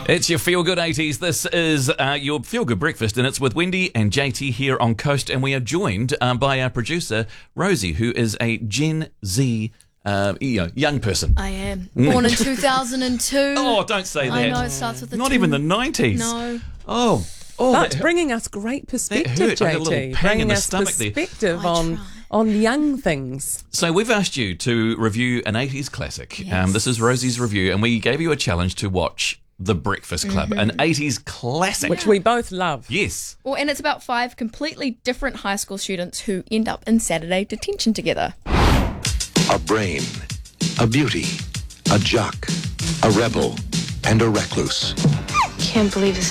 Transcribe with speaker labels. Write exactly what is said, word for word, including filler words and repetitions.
Speaker 1: It's your Feel Good eighties. This is uh, your Feel Good Breakfast, and it's with Wendy and J T here on Coast, and we are joined um, by our producer, Rosie, who is a Gen Z uh, you know, young person.
Speaker 2: I am. Born in two thousand two.
Speaker 1: Oh, don't say that.
Speaker 2: I know, it starts with a
Speaker 1: Not
Speaker 2: two.
Speaker 1: even the nineties.
Speaker 2: No.
Speaker 1: Oh. Oh,
Speaker 3: but
Speaker 1: that,
Speaker 3: bringing us great perspective,
Speaker 1: hurt. I got a
Speaker 3: J T.
Speaker 1: little pang
Speaker 3: bringing
Speaker 1: in the
Speaker 3: us
Speaker 1: stomach there.
Speaker 3: perspective
Speaker 2: I
Speaker 3: on,
Speaker 2: try.
Speaker 3: on young things.
Speaker 1: So we've asked you to review an eighties classic.
Speaker 2: Yes.
Speaker 1: Um, this is Rosie's review, and we gave you a challenge to watch The Breakfast Club,
Speaker 2: Mm-hmm.
Speaker 1: an eighties classic.
Speaker 3: Which we both love.
Speaker 1: Yes.
Speaker 2: Well, and it's about five completely different high school students who end up in Saturday detention together.
Speaker 4: A brain, a beauty, a jock, a rebel, and a recluse.
Speaker 5: Can't believe this